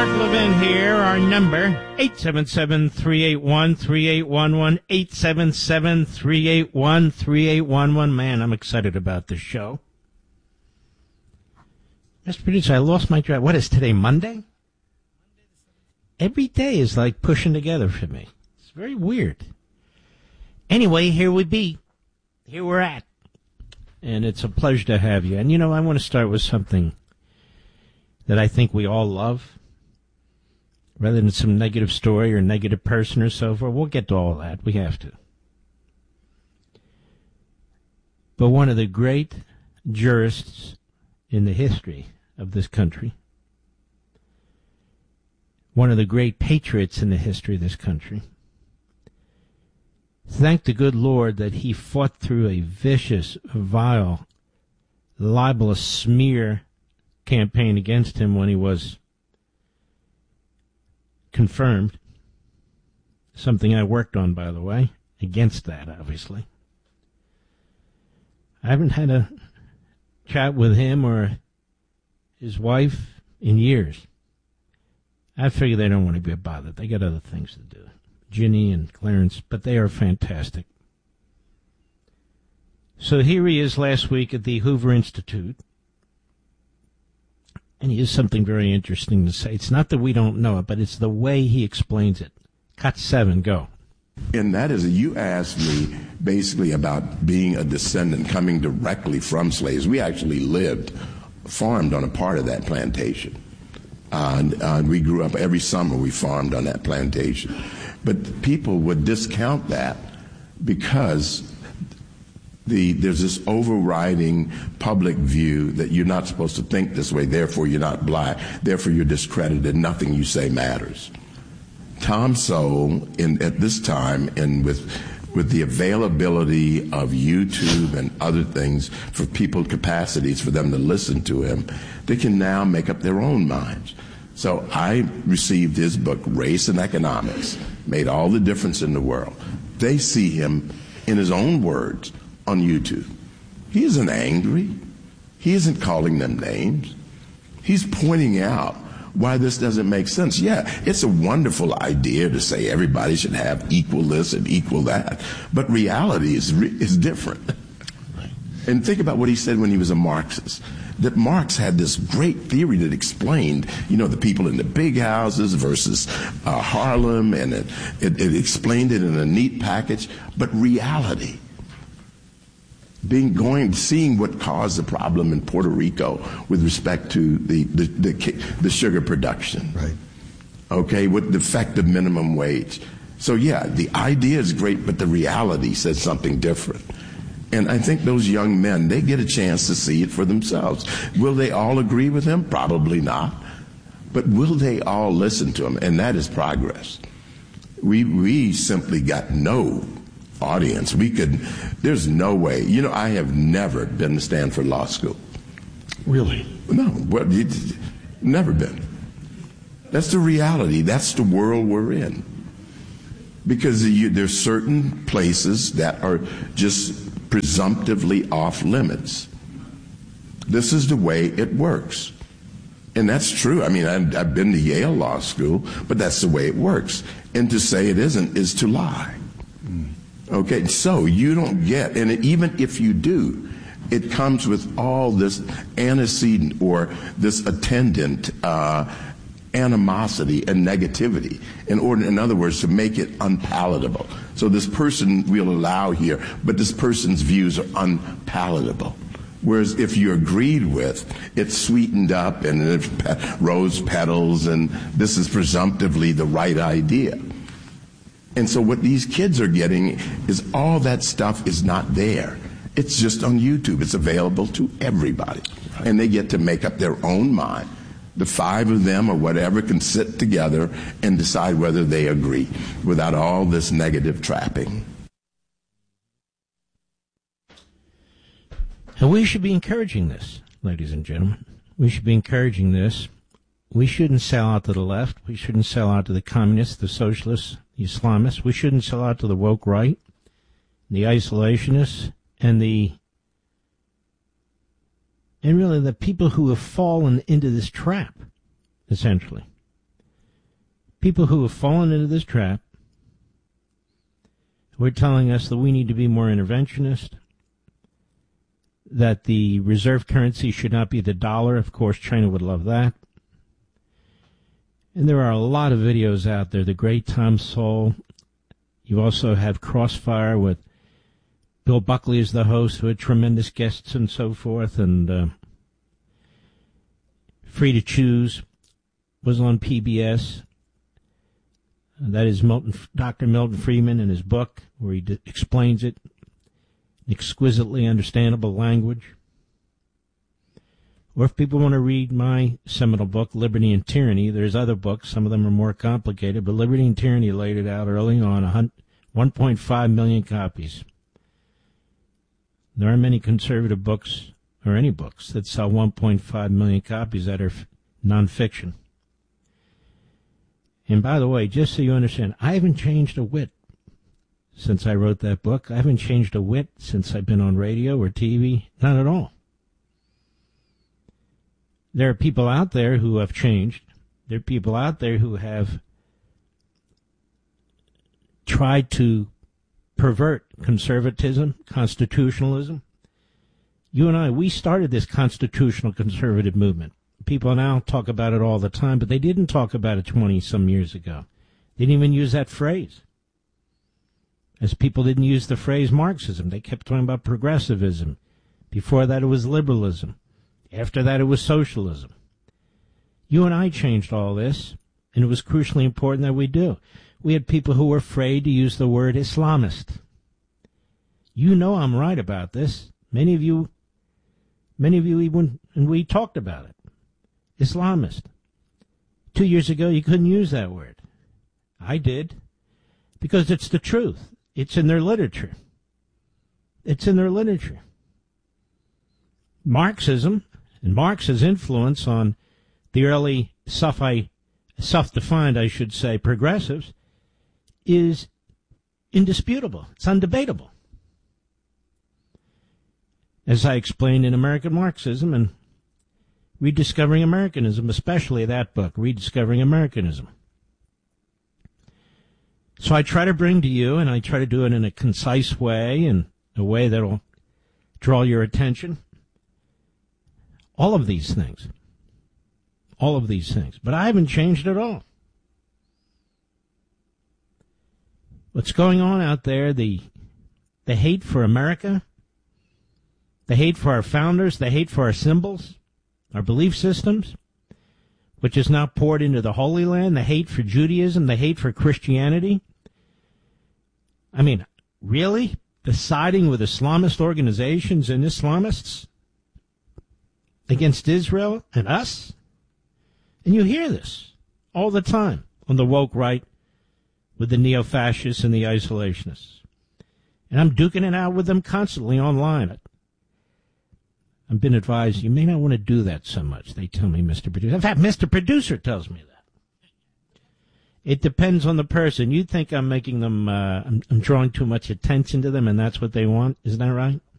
Mark Levin here. Our number, 877-381-3811, 877-381-3811. Man, I'm excited about this show. Mr. Producer, I lost my drive. What is today, Monday? Every day is like pushing together for me. It's very weird. Anyway, here we be. Here we're at. And it's a pleasure to have you. And, you know, I want to start with something that I think we all love. Rather than some negative story or negative person or so forth. We'll get to all that. We have to. But one of the great jurists in the history of this country, one of the great patriots in the history of this country, thank the good Lord that he fought through a vicious, vile, libelous smear campaign against him when he was confirmed. Something I worked on, by the way, against that, obviously. I haven't had a chat with him or his wife in years. I figure they don't want to be bothered. They got other things to do. Ginny and Clarence, but they are fantastic. So here he is last week at the Hoover Institute. And he has something very interesting to say. It's not that we don't know it, but it's the way he explains it. Cut 7, go. And that is, you asked me basically about being a descendant coming directly from slaves. We actually farmed on a part of that plantation. And we grew up, every summer we farmed on that plantation. But people would discount that because there's this overriding public view that you're not supposed to think this way, therefore you're not black, therefore you're discredited, nothing you say matters. Tom Sowell, at this time, and with the availability of YouTube and other things for people, capacities for them to listen to him, they can now make up their own minds. So I received his book, Race and Economics, made all the difference in the world. They see him, in his own words, on YouTube. He isn't angry. He isn't calling them names. He's pointing out why this doesn't make sense. Yeah, it's a wonderful idea to say everybody should have equal this and equal that, but reality is different. Right. And think about what he said when he was a Marxist, that Marx had this great theory that explained, you know, the people in the big houses versus Harlem, and it explained it in a neat package, but reality, seeing what caused the problem in Puerto Rico with respect to the sugar production. Right. Okay, with the effect of minimum wage. So yeah, the idea is great, but the reality says something different. And I think those young men, they get a chance to see it for themselves. Will they all agree with him? Probably not. But will they all listen to him? And that is progress. We simply got no audience. There's no way. You know, I have never been to Stanford Law School. Really? No, never been. That's the reality. That's the world we're in. Because there's certain places that are just presumptively off limits. This is the way it works. And that's true. I mean, I've been to Yale Law School, but that's the way it works. And to say it isn't is to lie. Okay, so you don't get, and even if you do, it comes with all this antecedent or this attendant animosity and negativity in other words, to make it unpalatable. So this person we'll allow here, but this person's views are unpalatable. Whereas if you agreed with, it's sweetened up and it's rose petals, and this is presumptively the right idea. And so what these kids are getting is all that stuff is not there. It's just on YouTube. It's available to everybody. Right. And they get to make up their own mind. The 5 of them or whatever can sit together and decide whether they agree without all this negative trapping. And we should be encouraging this, ladies and gentlemen. We should be encouraging this. We shouldn't sell out to the left. We shouldn't sell out to the communists, the socialists, the Islamists. We shouldn't sell out to the woke right, the isolationists, and really the people who have fallen into this trap, essentially. People who have fallen into this trap, who are telling us that we need to be more interventionist, that the reserve currency should not be the dollar. Of course, China would love that. And there are a lot of videos out there. The great Tom Sowell. You also have Crossfire with Bill Buckley as the host, who had tremendous guests and so forth. And Free to Choose was on PBS. That is Dr. Milton Friedman in his book, where he explains it in exquisitely understandable language. Or if people want to read my seminal book, Liberty and Tyranny, there's other books. Some of them are more complicated, but Liberty and Tyranny laid it out early on, 1.5 million copies. There aren't many conservative books, or any books, that sell 1.5 million copies that are nonfiction. And by the way, just so you understand, I haven't changed a whit since I wrote that book. I haven't changed a whit since I've been on radio or TV. Not at all. There are people out there who have changed. There are people out there who have tried to pervert conservatism, constitutionalism. You and I, we started this constitutional conservative movement. People now talk about it all the time, but they didn't talk about it 20-some years ago. They didn't even use that phrase. As people didn't use the phrase Marxism. They kept talking about progressivism. Before that, it was liberalism. After that, it was socialism. You and I changed all this, and it was crucially important that we do. We had people who were afraid to use the word Islamist. You know I'm right about this. Many of you even, and we talked about it. Islamist. 2 years ago, you couldn't use that word. I did, because it's the truth. It's in their literature. It's in their literature. Marxism and Marx's influence on the early self-defined, I should say, progressives is indisputable. It's undebatable. As I explained in American Marxism and Rediscovering Americanism, especially that book, Rediscovering Americanism. So I try to bring to you, and I try to do it in a concise way, in a way that will draw your attention, all of these things. All of these things. But I haven't changed at all. What's going on out there, the hate for America, the hate for our founders, the hate for our symbols, our belief systems, which is now poured into the Holy Land, the hate for Judaism, the hate for Christianity. I mean, really? The siding with Islamist organizations and Islamists against Israel and us? And you hear this all the time on the woke right with the neo-fascists and the isolationists. And I'm duking it out with them constantly online. I've been advised you may not want to do that so much. They tell me, Mr. Producer. In fact, Mr. Producer tells me that. It depends on the person. You think I'm making them, I'm drawing too much attention to them, and that's what they want. Isn't that right?